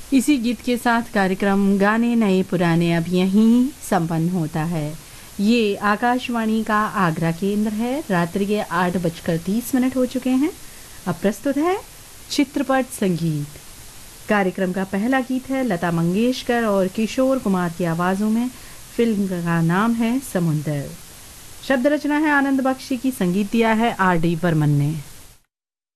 इसी गीत के साथ कार्यक्रम गाने नए पुराने अब यहीं संपन्न होता है। ये आकाशवाणी का आगरा केंद्र है। रात्रि के 8:30 हो चुके हैं। अब प्रस्तुत है चित्रपट संगीत। कार्यक्रम का पहला गीत है लता मंगेशकर और किशोर कुमार की आवाज़ों में। फिल्म का नाम है समुंदर। शब्द रचना है आनंद बख्शी की, संगीत दिया है R.D. बर्मन ने।